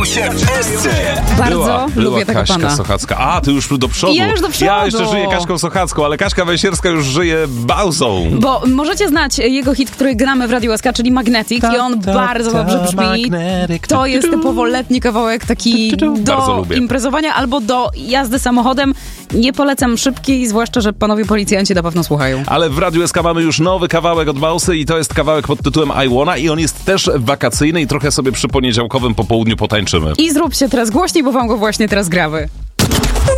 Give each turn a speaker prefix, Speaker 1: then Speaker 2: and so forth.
Speaker 1: się w Esce.
Speaker 2: Bardzo lubię tego
Speaker 3: Kaśka
Speaker 2: pana.
Speaker 3: Sochacka. A, ty już do przodu.
Speaker 2: Ja już do przodu.
Speaker 3: Ja jeszcze żyję Kaśką Sochacką, ale Kaśka Węsierska już żyje Bauzą.
Speaker 2: Bo możecie znać jego hit, który gramy w Radiu SK, czyli Magnetic, i on bardzo dobrze brzmi. To jest typowo letni kawałek taki
Speaker 3: Bardzo
Speaker 2: do
Speaker 3: lubię.
Speaker 2: imprezowania albo do jazdy samochodem. Nie polecam szybkiej, zwłaszcza, że panowie policjanci na pewno słuchają.
Speaker 3: Ale w Radiu SK mamy już nowy kawałek od Bausy i to jest kawałek pod tytułem I Wanna i on jest też wakacyjny i trochę sobie przy poniedziałkowym popołudniu potańczymy.
Speaker 2: I zróbcie teraz głośniej, bo wam go właśnie teraz gramy.